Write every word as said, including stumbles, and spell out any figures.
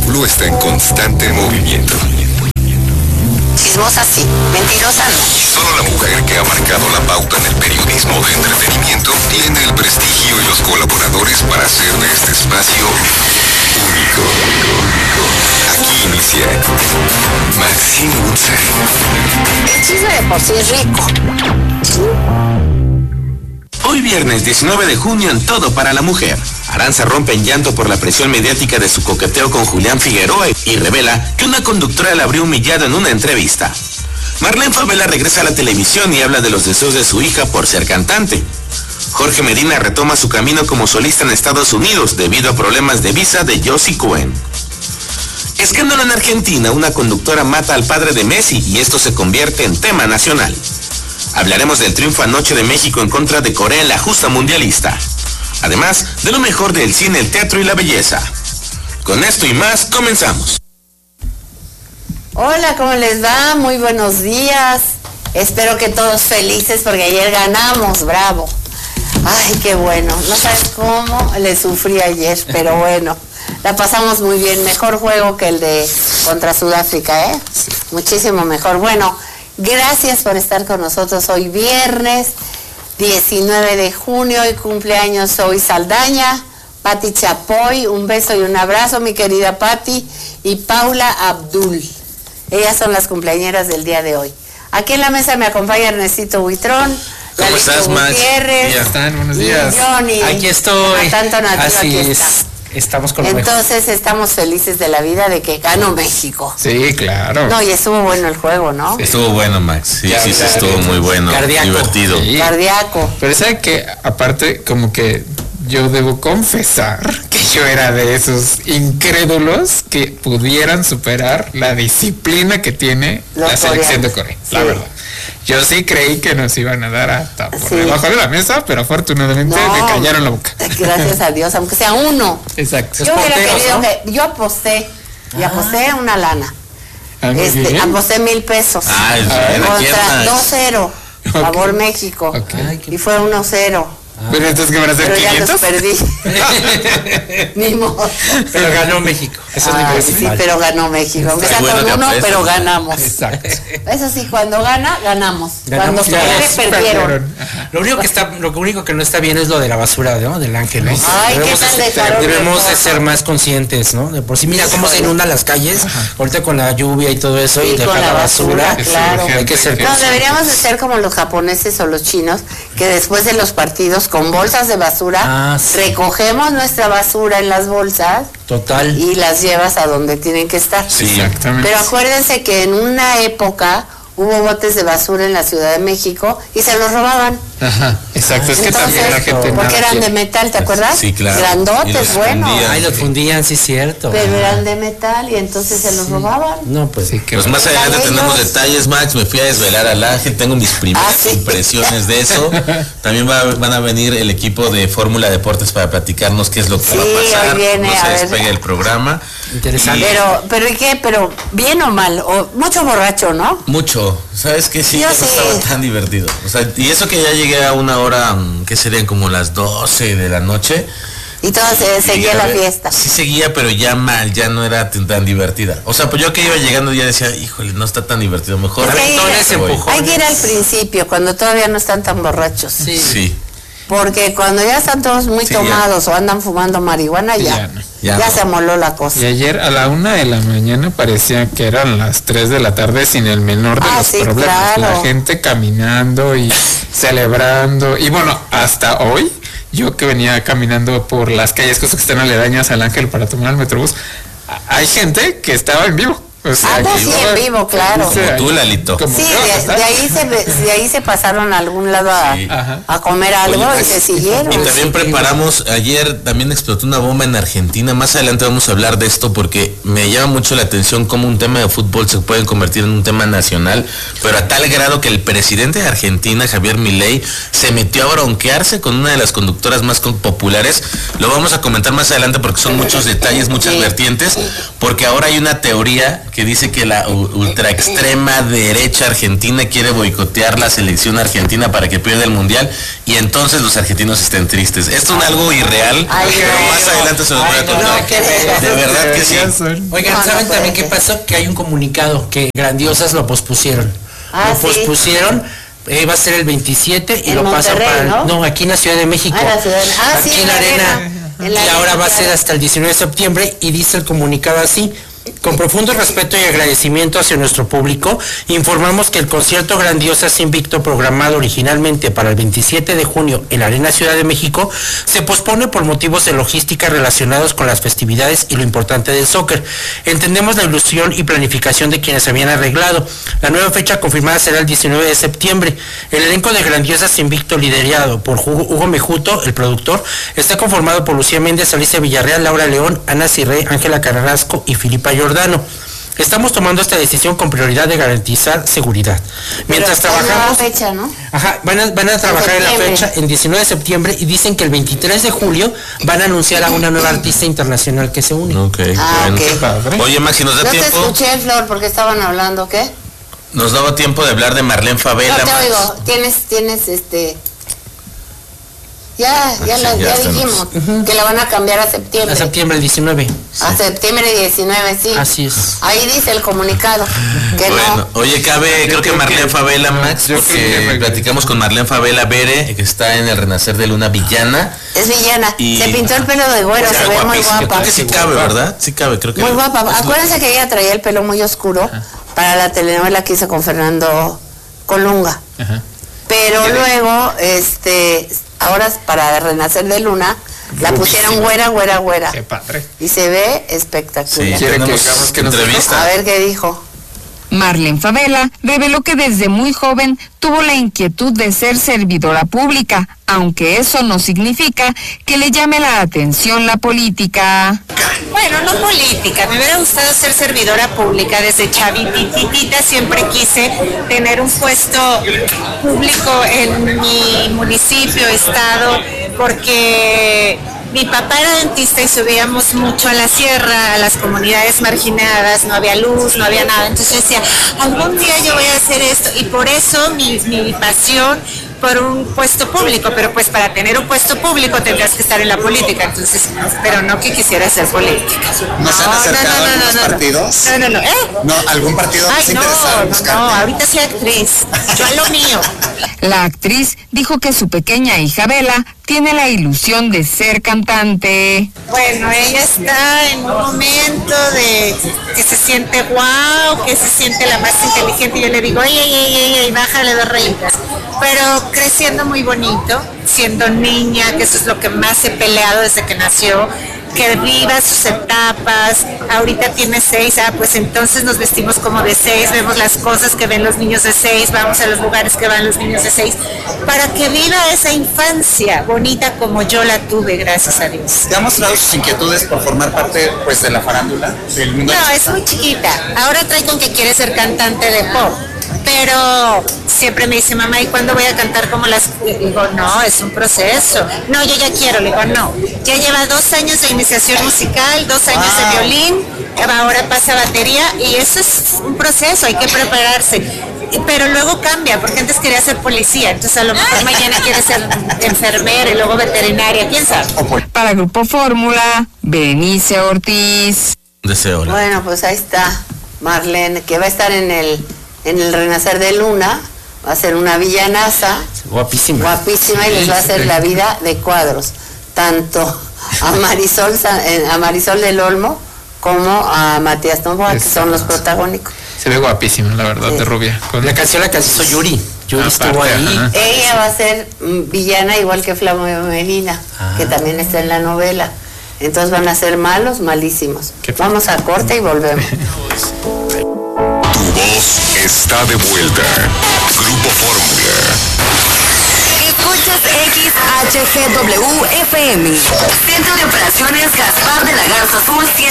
espectáculo está en constante movimiento. Chismosa sí, mentirosa no. Y solo la mujer que ha marcado la pauta en el periodismo de entretenimiento tiene el prestigio y los colaboradores para hacer de este espacio único. Aquí inicia Maxine Woodside. El chisme de por sí es rico. Hoy viernes diecinueve de junio en Todo para la Mujer. Arantxa rompe en llanto por la presión mediática de su coqueteo con Julián Figueroa y revela que una conductora la habría humillado en una entrevista. Marlene Favela regresa a la televisión y habla de los deseos de su hija por ser cantante. Jorge Medina retoma su camino como solista en Estados Unidos debido a problemas de visa de Josie Cohen. Escándalo en Argentina, una conductora mata al padre de Messi y esto se convierte en tema nacional. Hablaremos del triunfo anoche de México en contra de Corea en la justa mundialista. Además, de lo mejor del cine, el teatro y la belleza. Con esto y más, comenzamos. Hola, ¿cómo les va? Muy buenos días. Espero que todos felices porque ayer ganamos, bravo. Ay, qué bueno. No sabes cómo le sufrí ayer, pero bueno. La pasamos muy bien. Mejor juego que el de contra Sudáfrica, ¿eh? Muchísimo mejor. Bueno, gracias por estar con nosotros hoy viernes diecinueve de junio y cumpleaños Zoe Saldaña, Pati Chapoy, un beso y un abrazo, mi querida Pati, y Paula Abdul. Ellas son las cumpleañeras del día de hoy. Aquí en la mesa me acompaña Ernestito Buitrón. ¿Cómo Lalito estás, Max? Gutiérrez, Ya están, buenos días. y Johnny. Aquí estoy. A tanto nativa, Así aquí es. está. Estamos con lo mejor. Entonces estamos felices de la vida de que ganó México. Sí, claro. No, y estuvo bueno el juego, ¿no? Sí. Estuvo bueno, Max. Sí, Ya, sí, sí, ya, estuvo muy bueno. Cardíaco. Divertido. Sí. Cardíaco. Pero sabe que aparte como que yo debo confesar que yo era de esos incrédulos que pudieran superar la disciplina que tiene Los la selección de coreanos. Corea, la Sí. verdad. Yo sí creí que nos iban a dar hasta por Sí. debajo de la mesa, pero afortunadamente No, me callaron la boca. Gracias a Dios, aunque sea uno. Exacto. Yo hubiera Porteros, querido ¿no? que yo aposté y Ah. aposté una lana. Ah, muy Este, bien. aposté mil pesos. Ah, es Ah, bien, aquí contra andas. dos cero. Ok. Favor México. Ok. Y fue uno cero. Pero entonces que van a ser Pero ya los quinientos. perdí. Ni modo. Pero ganó México. Eso es lo Ay, que sí, pero ganó México. Aunque sea Qué bueno con que uno, apuestas. pero ganamos. Exacto. Eso sí, cuando gana, ganamos. Ganamos, Cuando pierde, ganamos. perdieron. Ajá. Lo único que está, lo único que no está bien es lo de la basura, ¿no? Del ángel, ¿no? Ay, ¿qué debemos tal de, dejaron debemos de de ser más conscientes, ¿no? De por sí, mira cómo se Híjole. inundan las calles, ahorita con la lluvia y todo eso, Sí, y dejar con la la basura. basura, claro. Hay que ser No, deberíamos de ser como los japoneses o los chinos, que después de los partidos con bolsas de basura, Ah, sí. recogemos nuestra basura en las bolsas total. y las llevas a donde tienen que estar. Sí. Exactamente. Pero acuérdense que en una época hubo botes de basura en la Ciudad de México y se los robaban. Ajá, exacto, es que también la Entonces, gente porque nada eran de quiere. metal, ¿te acuerdas? Sí, claro. Y Grandotes, los bueno. fundían. Ay, los fundían, sí, cierto. Pero eran de metal y entonces se los robaban. No, pues Sí, que Pues más adelante Ellos. tenemos detalles, Max. Me fui a desvelar al ángel. Tengo mis primeras Ah, sí. impresiones de eso. También va- van a venir el equipo de Fórmula Deportes para platicarnos qué es lo que Sí, va a pasar. hoy viene, no a se ver. despegue el programa. interesante. Pero, pero ¿y qué? Pero bien o mal, o mucho borracho, ¿no? Mucho. ¿Sabes qué? Sí, Yo no sí. estaba tan divertido. O sea, y eso que ya llegué a una hora, mm, que serían como las doce de la noche. Y todo se, Y seguía a la ver, fiesta. Sí seguía, pero ya mal, ya no era tan, tan divertida. O sea, pues yo que iba llegando ya decía, híjole, no está tan divertido, mejor. Es que hay- Aventones, voy. empujones. Hay que ir al principio, cuando todavía no están tan borrachos. Sí. Sí. Porque cuando ya están todos muy Sí, ya. tomados o andan fumando marihuana, Sí, ya, ya no. ya, Ya no. se amoló la cosa. Y ayer a la una de la mañana parecía que eran las tres de la tarde sin el menor de Ah, los sí, problemas. claro. La gente caminando y celebrando. Y bueno, hasta hoy, yo que venía caminando por las calles, cosas que están aledañas al Ángel para tomar el metrobús, a- hay gente que estaba en vivo. O sea, Ah, no, que sí, iba- en vivo, claro. o sea, Como tú, Lalito. como Sí, yo, de, ¿verdad? de ahí se, de ahí se pasaron a algún lado a, Sí. Ajá. a comer algo Oye, y se siguieron. Y también preparamos, ayer también explotó una bomba en Argentina, más adelante vamos a hablar de esto porque me llama mucho la atención cómo un tema de fútbol se puede convertir en un tema nacional, pero a tal grado que el presidente de Argentina, Javier Milei, se metió a bronquearse con una de las conductoras más con- populares. Lo vamos a comentar más adelante porque son muchos detalles, muchas Sí. vertientes, porque ahora hay una teoría que dice que la u- ultra extrema derecha argentina quiere boicotear la selección argentina para que pierda el mundial y entonces los argentinos estén tristes. Esto es algo irreal, Ay, pero no. más adelante se los voy a Ay, no, contar. no, qué ver. De verdad que sí. Oigan, No, no ¿saben puede también qué ser. pasó? Que hay un comunicado que Grandiosas lo pospusieron. Ah, lo sí. pospusieron, eh, va a ser el veintisiete y En lo pasan Monterrey, para... ¿no? aquí en la Ciudad de México. Ah, la Ciudad de- ah, aquí sí, en la arena. en la y arena, ahora va a claro. ser hasta el diecinueve de septiembre y dice el comunicado así. Con profundo respeto y agradecimiento hacia nuestro público, informamos que el concierto Grandiosas Invicto programado originalmente para el veintisiete de junio en la Arena Ciudad de México se pospone por motivos de logística relacionados con las festividades y lo importante del soccer. Entendemos la ilusión y planificación de quienes habían arreglado. La nueva fecha confirmada será el diecinueve de septiembre. El elenco de Grandiosas Invicto, liderado por Hugo, Hugo Mejuto, el productor, está conformado por Lucía Méndez, Alicia Villarreal, Laura León, Ana Cirré, Ángela Carrasco y Filipa Giordano. Estamos tomando esta decisión con prioridad de garantizar seguridad. Mientras Pero está en trabajamos... nueva fecha, ¿no? Ajá, van a, van a trabajar en la septiembre. fecha en diecinueve de septiembre y dicen que el veintitrés de julio van a anunciar a una nueva artista internacional que se une. Ok, Ah, bueno. ok. Padre. Oye, Maxi, ¿nos da No te tiempo? escuché, Flor, porque estaban hablando, ¿qué? Nos daba tiempo de hablar de Marlene Favela. No te Max. oigo. Tienes, tienes, este... Ya, ya, sí, la, ya ya estamos. dijimos que la van a cambiar a septiembre. A septiembre el diecinueve. A septiembre diecinueve, sí. Así es. Ahí dice el comunicado que Bueno, no. oye, cabe, creo que creo Marlene que- Favela, Max, yo creo porque que regresa. platicamos con Marlene Favela Bere, que está en el Renacer de Luna Villana. Es villana. Y- Se pintó el pelo de güero, Está se ve muy guapísima. guapa. Creo que sí cabe, ¿verdad? Sí cabe, creo que Muy no. guapa. Es muy- Acuérdense que ella traía el pelo muy oscuro para la telenovela que hizo con Fernando Colunga. Ajá. Pero luego, este, ahora para Renacer de Luna, la pusieron güera, güera, güera. Qué padre. Y se ve Sí, espectacular. ¿Quiere que tenemos hagamos que nos- entrevista. A ver qué dijo. Marlene Favela reveló que desde muy joven tuvo la inquietud de ser servidora pública, aunque eso no significa que le llame la atención la política. Bueno, no política, me hubiera gustado ser servidora pública. Desde chavititita siempre quise tener un puesto público en mi municipio, estado, porque mi papá era dentista y subíamos mucho a la sierra, a las comunidades marginadas, no había luz, no había nada. Entonces yo decía, algún día yo voy a hacer esto, y por eso mi, mi pasión por un puesto público, pero pues para tener un puesto público tendrás que estar en la política, entonces, pero no que quisiera ser política. ¿No se han acercado a algunos no, partidos? No, no, no, ¿eh? No, ¿algún partido Ay, más no, interesado en no, buscarte? no, ahorita soy actriz, yo a lo mío. La actriz dijo que su pequeña hija Bela tiene la ilusión de ser cantante. Bueno, ella está en un momento de que se siente guau, que se siente la más inteligente, y yo le digo, ey, ey, ey, ey, ey, bájale dos rayitas. Pero creciendo muy bonito, siendo niña, que eso es lo que más he peleado desde que nació, que viva sus etapas. Ahorita tiene seis, ah, pues entonces nos vestimos como de seis, vemos las cosas que ven los niños de seis, vamos a los lugares que van los niños de seis, para que viva esa infancia bonita como yo la tuve, gracias a Dios. ¿Te ha mostrado sus inquietudes por formar parte pues, de la farándula? Del mundo No, del- es muy chiquita. Ahora trae con que quiere ser cantante de pop. Pero siempre me dice, mamá, ¿y cuándo voy a cantar como las...? Le digo, no, es un proceso. No, yo ya quiero. Le digo, no. Ya lleva dos años de iniciación musical, dos años Wow. de violín, ahora pasa batería, y eso es un proceso, hay que prepararse. Pero luego cambia, porque antes quería ser policía, entonces a lo mejor mañana quiere ser enfermera y luego veterinaria, ¿quién sabe? Para Grupo Fórmula, Berenice Ortiz. Deseo. ¿no? Bueno, pues ahí está Marlene, que va a estar en el, en el Renacer de Luna, va a ser una villanaza, Guapísima. guapísima, y les va a hacer la vida de cuadros, tanto a Marisol, Sa- eh, a Marisol del Olmo como a Matías Novoa, que son los protagónicos. Se ve guapísima, la verdad, Sí. de rubia. Con La canción la hizo Yuri. Yuri Aparte, estuvo ahí. ajá. Ella va a ser mm, villana igual que Flavio Medina, que también está en la novela. Entonces van a ser malos, malísimos. Qué Vamos a corte y volvemos. Tu voz está de vuelta. Grupo Fórmula. Escuchas X H G W F M. Centro de Operaciones Gaspar de la Garza Azul